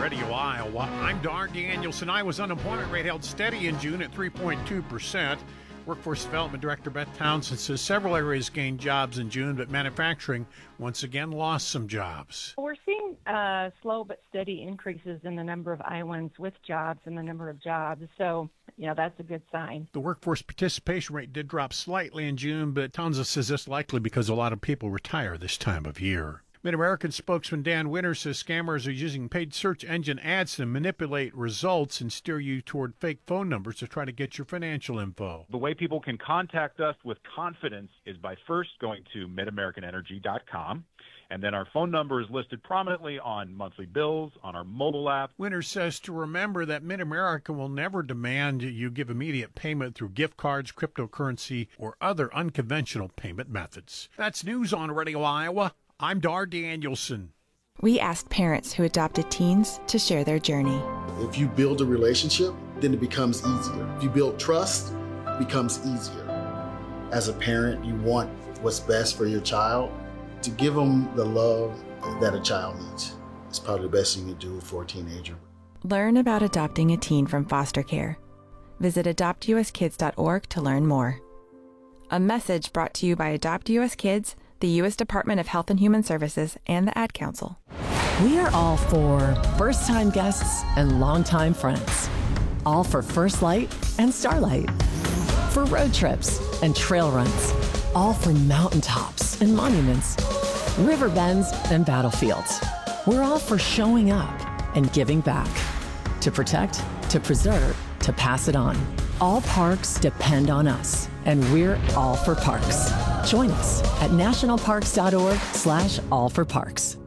Radio Iowa. I'm Dar Danielson. Iowa's unemployment rate held steady in June at 3.2%. Workforce Development Director Beth Townsend says several areas gained jobs in June, but manufacturing once again lost some jobs. We're seeing slow but steady increases in the number of Iowans with jobs and the number of jobs. So, that's a good sign. The workforce participation rate did drop slightly in June, but Townsend says this likely because a lot of people retire this time of year. Mid-American spokesman Dan Winters says scammers are using paid search engine ads to manipulate results and steer you toward fake phone numbers to try to get your financial info. The way people can contact us with confidence is by first going to midamericanenergy.com, and then our phone number is listed prominently on monthly bills, on our mobile app. Winters says to remember that Mid-America will never demand you give immediate payment through gift cards, cryptocurrency, or other unconventional payment methods. That's news on Radio Iowa. I'm Dar Danielson. We asked parents who adopted teens to share their journey. If you build a relationship, then it becomes easier. If you build trust, it becomes easier. As a parent, you want what's best for your child. To give them the love that a child needs is probably the best thing you can do for a teenager. Learn about adopting a teen from foster care. Visit adoptuskids.org to learn more. A message brought to you by Adopt US Kids, the U.S. Department of Health and Human Services, and the Ad Council. We are all for first-time guests and longtime friends. All for First Light and Starlight. For road trips and trail runs. All for mountaintops and monuments. River bends and battlefields. We're all for showing up and giving back. To protect, to preserve, to pass it on. All parks depend on us, and we're all for parks. Join us at nationalparks.org/allforparks.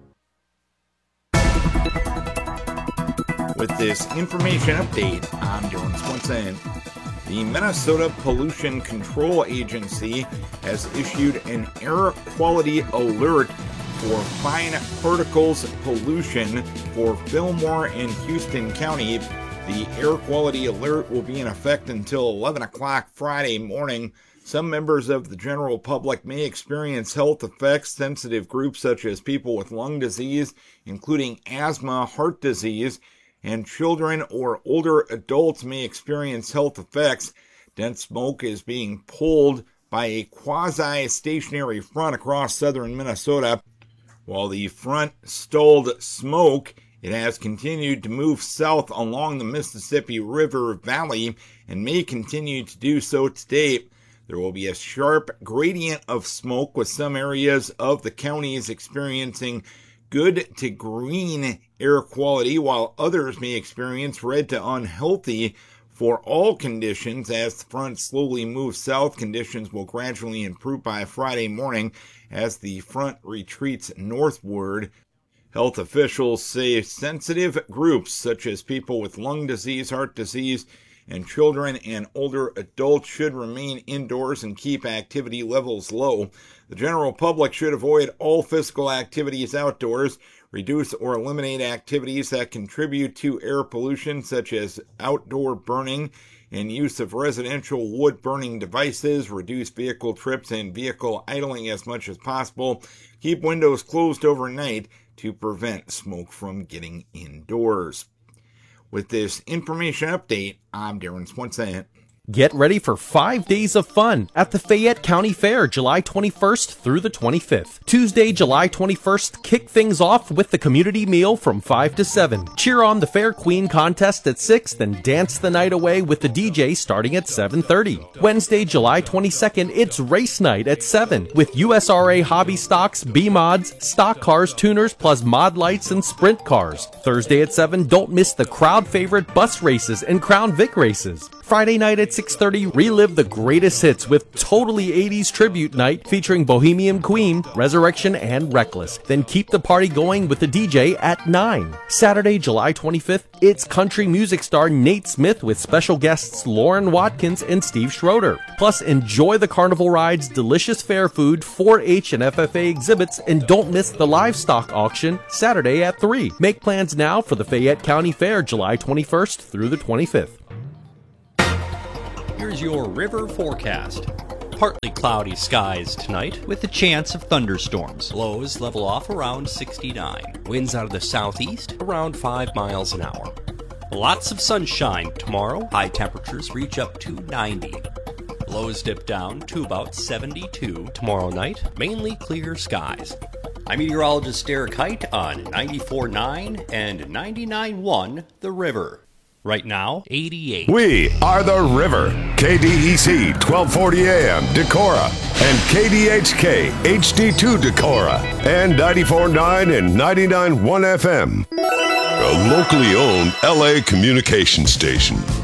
With this information update, I'm Dylan Swenson. The Minnesota Pollution Control Agency has issued an air quality alert for fine particles pollution for Fillmore and Houston County. The air quality alert will be in effect until 11 o'clock Friday morning. Some members of the general public may experience health effects. Sensitive groups such as people with lung disease, including asthma, heart disease, and children or older adults may experience health effects. Dense smoke is being pulled by a quasi-stationary front across southern Minnesota. While the front stalled smoke, it has continued to move south along the Mississippi River Valley and may continue to do so today. There will be a sharp gradient of smoke with some areas of the counties experiencing good to green air quality, while others may experience red to unhealthy. For all conditions, as the front slowly moves south, conditions will gradually improve by Friday morning as the front retreats northward. Health officials say sensitive groups such as people with lung disease, heart disease, and children and older adults should remain indoors and keep activity levels low. The general public should avoid all physical activities outdoors, reduce or eliminate activities that contribute to air pollution such as outdoor burning and use of residential wood burning devices, reduce vehicle trips and vehicle idling as much as possible, keep windows closed overnight to prevent smoke from getting indoors. With this information update, I'm Darren Swenson. Get ready for 5 days of fun at the Fayette County Fair, July 21st through the 25th. Tuesday, July 21st, kick things off with the community meal from 5 to 7. Cheer on the Fair Queen contest at 6, then dance the night away with the DJ starting at 7:30. Wednesday, July 22nd, it's race night at 7 with USRA hobby stocks, B-mods, stock cars, tuners, plus mod lights and sprint cars. Thursday at 7, don't miss the crowd favorite bus races and Crown Vic races. Friday night at 6:30, relive the greatest hits with Totally 80s Tribute Night featuring Bohemian Queen, Resurrection, and Reckless. Then keep the party going with the DJ at 9. Saturday, July 25th, it's country music star Nate Smith with special guests Lauren Watkins and Steve Schroeder. Plus, enjoy the carnival rides, delicious fair food, 4-H and FFA exhibits, and don't miss the livestock auction Saturday at 3. Make plans now for the Fayette County Fair, July 21st through the 25th. Here's your river forecast. partly cloudy skies tonight with a chance of thunderstorms. Lows level off around 69. Winds out of the southeast around 5 miles an hour. Lots of sunshine tomorrow. High temperatures reach up to 90. Lows dip down to about 72 tomorrow night. Mainly clear skies. I'm meteorologist Derek Height on 94.9 and 99.1 The River. Right now, 88. We are The River. KDEC 1240 AM Decorah and KDHK HD2 Decorah and 94.9 and 99.1 FM. A locally owned LA communication station.